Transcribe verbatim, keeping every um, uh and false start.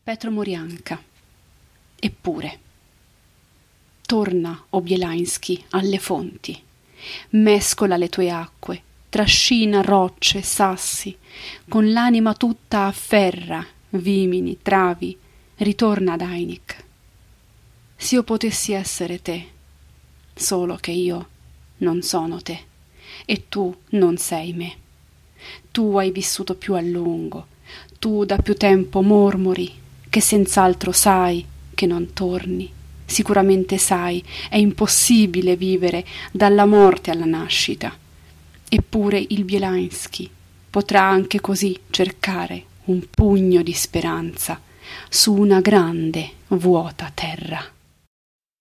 Petro Morianka. Eppure. Torna, o Bielański, alle fonti. Mescola le tue acque, trascina rocce, sassi, con l'anima tutta afferra, vimini, travi, ritorna ad Ainik. S'io potessi essere te, solo che io non sono te, e tu non sei me. Tu hai vissuto più a lungo, tu da più tempo mormori, che senz'altro sai che non torni. Sicuramente sai, è impossibile vivere dalla morte alla nascita. Eppure il Bielański potrà anche così cercare un pugno di speranza su una grande, vuota terra.